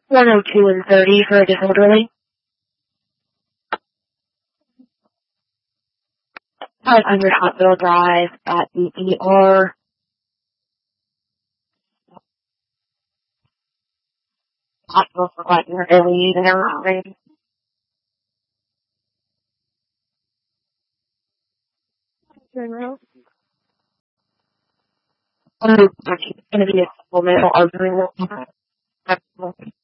102 and 30 for a disorderly. 500 Hospital Drive at the ER. Hospital for letting her leave and everything. It's going to be a supplemental arguing.